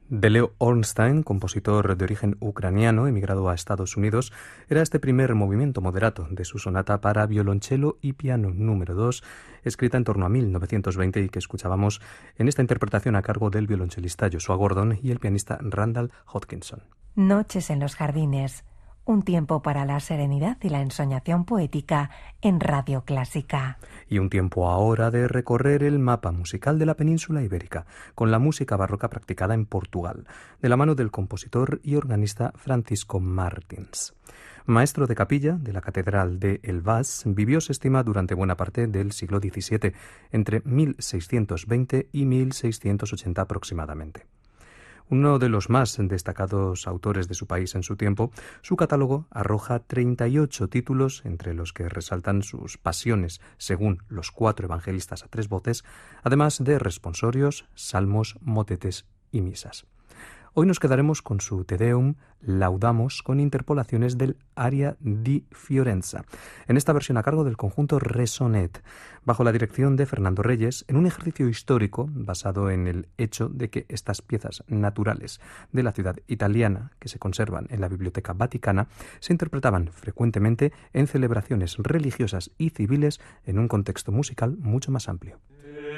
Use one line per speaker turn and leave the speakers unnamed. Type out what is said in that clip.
De Leo Ornstein, compositor de origen ucraniano emigrado a Estados Unidos, era este primer movimiento moderato de su sonata para violonchelo y piano número 2, escrita en torno a 1920 y que escuchábamos en esta interpretación a cargo del violonchelista Joshua Gordon y el pianista Randall Hodgkinson.
Noches en los jardines, un tiempo para la serenidad y la ensoñación poética en Radio Clásica.
Y un tiempo ahora de recorrer el mapa musical de la península ibérica, con la música barroca practicada en Portugal, de la mano del compositor y organista Francisco Martins. Maestro de capilla de la Catedral de Elvas, vivió, se estima, durante buena parte del siglo XVII, entre 1620 y 1680 aproximadamente. Uno de los más destacados autores de su país en su tiempo, su catálogo arroja 38 títulos, entre los que resaltan sus pasiones según los 4 evangelistas a 3 voces, además de responsorios, salmos, motetes y misas. Hoy nos quedaremos con su Te Deum Laudamos con interpolaciones del Aria di Fiorenza, en esta versión a cargo del conjunto Resonet, bajo la dirección de Fernando Reyes, en un ejercicio histórico basado en el hecho de que estas piezas naturales de la ciudad italiana, que se conservan en la Biblioteca Vaticana, se interpretaban frecuentemente en celebraciones religiosas y civiles en un contexto musical mucho más amplio.